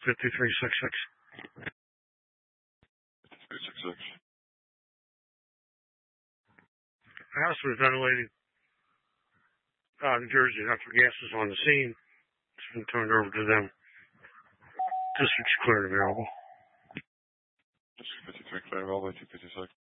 5366. 5366. The house was ventilated. New Jersey, after gas was on the scene. It's been turned over to them. District's cleared available. District 53 cleared available, 256.